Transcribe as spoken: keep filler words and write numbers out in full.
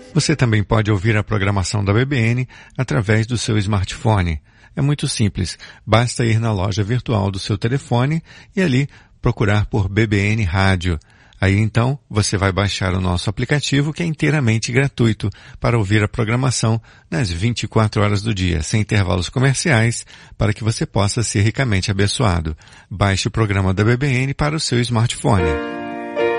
Você também pode ouvir a programação da B B N através do seu smartphone. É muito simples, basta ir na loja virtual do seu telefone e ali procurar por B B N Rádio. Aí então você vai baixar o nosso aplicativo, que é inteiramente gratuito, para ouvir a programação nas vinte e quatro horas do dia, sem intervalos comerciais, para que você possa ser ricamente abençoado. Baixe o programa da B B N para o seu smartphone.